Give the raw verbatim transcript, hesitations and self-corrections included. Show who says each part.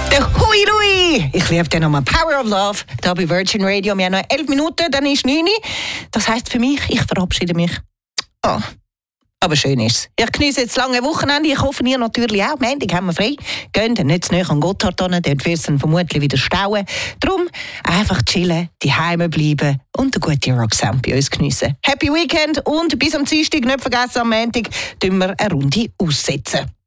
Speaker 1: Der Hui Rui! Ich liebe den nochmal. Power of Love, da bei Virgin Radio. Wir haben noch elf Minuten, dann ist neun. Das heisst für mich, ich verabschiede mich. Oh. Aber schön ist es. Ich genieße jetzt das lange Wochenende. Ich hoffe, ihr natürlich auch. Montag haben wir frei. Geht nicht zu nahe an Gotthard hin, dort wird es dann vermutlich wieder stauen. Darum einfach chillen, daheim bleiben und eine gute Rock-Sound bei uns geniessen. Happy Weekend und bis am Dienstag, nicht vergessen, am Montag tun wir eine Runde aussetzen.